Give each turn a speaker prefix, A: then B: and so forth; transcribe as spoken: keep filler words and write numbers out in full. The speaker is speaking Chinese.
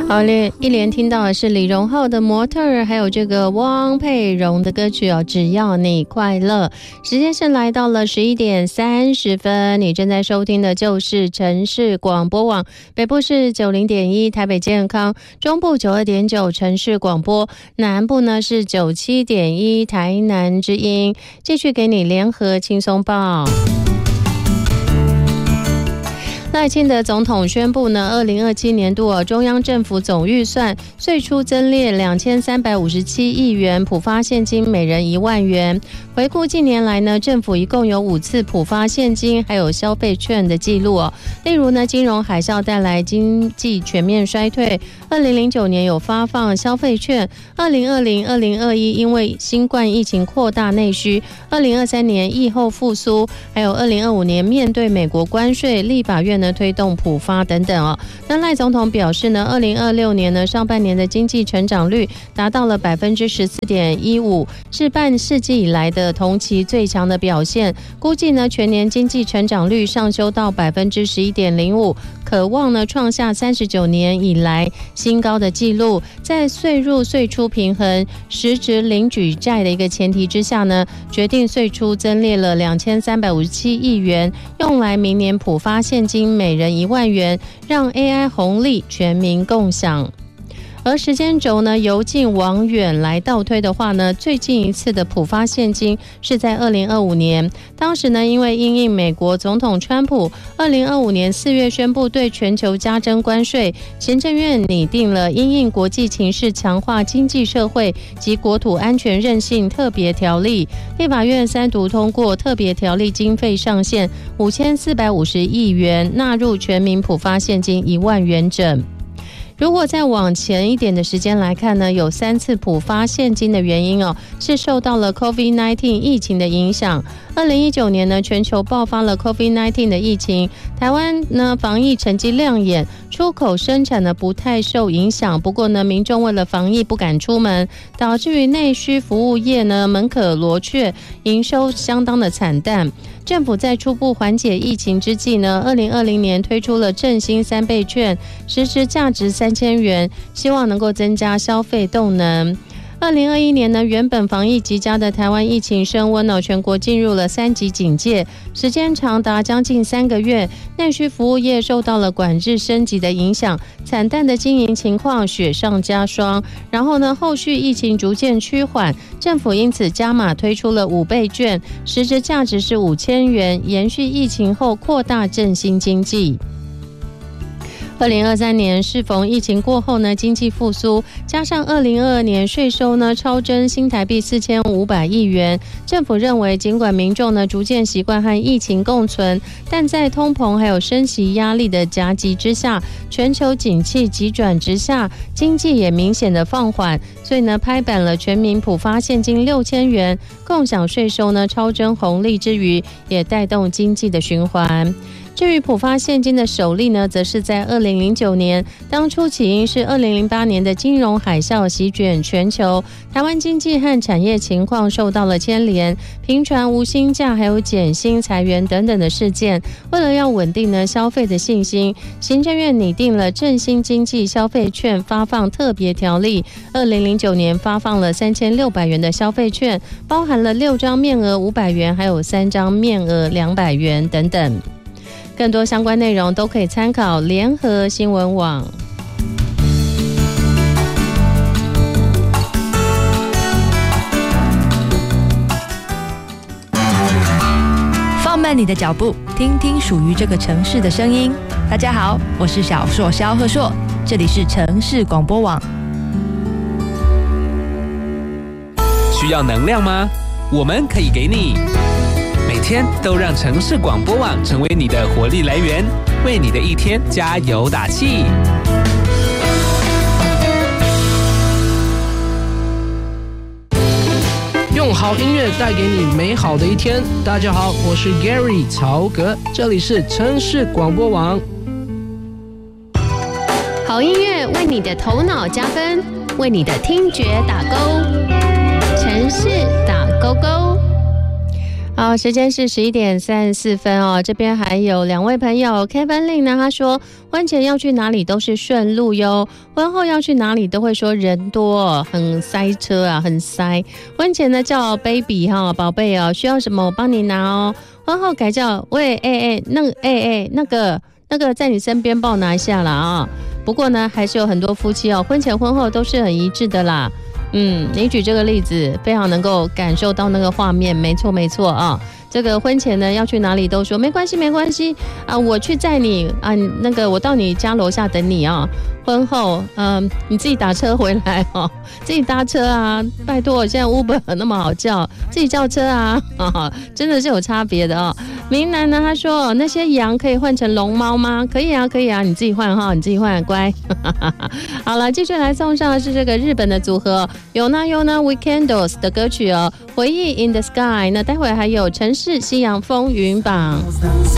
A: 好，一连听到的是李荣浩的模特儿，还有这个汪佩蓉的歌曲哦，只要你快乐。时间是来到了十一点三十分，你正在收听的就是城市广播网，北部是九零点一台北健康，中部九二点九城市广播，南部呢是九七点一台南之音。继续给你联合轻松报。赖清德总统宣布呢，二零二七年度哦，中央政府总预算岁出增列两千三百五十七亿元，普发现金每人一万元。回顾近年来呢，政府一共有五次普发现金还有消费券的记录哦。例如呢，金融海啸带来经济全面衰退，二零零九年有发放消费券，二零二零、二零二一因为新冠疫情扩大内需，二零二三年疫后复苏，还有二零二五年面对美国关税，立法院呢推动普发等等哦。那赖总统表示呢，二零二六年呢上半年的经济成长率达到了百分之十四点一五，是半世纪以来的同期最强的表现。估计呢全年经济成长率上修到百分之十一点零五，可望呢创下三十九年以来新高的纪录。在岁入岁出平衡、实质零举债的一个前提之下呢，决定岁出增列了两千三百五十七亿元，用来明年普发现金每人一万元，让 A I 红利全民共享。而时间轴呢，由近往远来倒推的话呢，最近一次的普发现金是在二零二五年。当时呢，因为因应美国总统川普二零二五年四月宣布对全球加征关税，行政院拟定了因应国际情势强化经济社会及国土安全韧性特别条例，立法院三读通过特别条例经费上限五千四百五十亿元，纳入全民普发现金一万元整。如果再往前一点的时间来看呢，有三次普发现金的原因哦，是受到了 COVID 十九 疫情的影响。二零一九年呢，全球爆发了 COVID 十九 的疫情，台湾呢防疫成绩亮眼，出口生产呢不太受影响。不过呢，民众为了防疫不敢出门，导致于内需服务业呢门可罗雀，营收相当的惨淡。政府在初步缓解疫情之际呢，二零二零年推出了振兴三倍券，实质价值三千元，希望能够增加消费动能。二零二一年呢，原本防疫极佳的台湾疫情升温哦，全国进入了三级警戒，时间长达将近三个月，内需服务业受到了管制升级的影响，惨淡的经营情况雪上加霜。然后呢，后续疫情逐渐趋缓，政府因此加码推出了五倍券，实质价值是五千元，延续疫情后扩大振兴经济。二零二三年适逢疫情过后呢，经济复苏，加上二零二二年税收呢超征新台币四千五百亿元，政府认为尽管民众呢逐渐习惯和疫情共存，但在通膨还有升息压力的夹击之下，全球景气急转直下，经济也明显的放缓，所以呢拍板了全民普发现金六千元，共享税收呢超征红利之余，也带动经济的循环。至于普发现金的首例呢，则是在二零零九年，当初起因是二零零八年的金融海啸席卷全球，台湾经济和产业情况受到了牵连，频传无薪假还有减薪裁员等等的事件。为了要稳定呢消费的信心，行政院拟定了振兴经济消费券发放特别条例，二零零九年发放了三千六百元的消费券，包含了六张面额五百元，还有三张面额两百元等等。更多相关内容都可以参考联合新闻网。
B: 放慢你的脚步，听听属于这个城市的声音。大家好，我是小硕萧贺硕，这里是城市广播网。
C: 需要能量吗？我们可以给你。每天都让城市广播网成为你的活力来源，为你的一天加油打气。
D: 用好音乐带给你美好的一天。大家好，我是 Gary 曹格，这里是城市广播网。
A: 好音乐为你的头脑加分，为你的听觉打勾。城市打勾勾。 好，时间是十一点三十四分哦。这边还有两位朋友 ，Kevin Lin 呢，他说婚前要去哪里都是顺路哟，婚后要去哪里都会说人多，很塞车啊，很塞。婚前呢叫 baby 哈，宝贝哦，需要什么我帮你拿哦。婚后改叫喂，哎哎，那哎哎那个那个在你身边帮我拿一下啦啊。不过呢，还是有很多夫妻哦，婚前婚后都是很一致的啦。嗯，你举这个例子非常能够感受到那个画面，没错没错啊。这个婚前呢要去哪里都说没关系没关系啊，我去载你啊，那个我到你家楼下等你啊。婚后嗯、呃，你自己打车回来哦，自己搭车啊，拜托，现在 Uber 那么好叫，自己叫车啊，啊真的是有差别的哦。明南呢他说那些羊可以换成龙猫吗？可以啊可以啊，你自己换哈，你自己换，乖。好了，继续来送上的是这个日本的组合Yona Yona Weekendos 的歌曲哦，回忆 In the Sky。那待会还有城市西洋风云榜。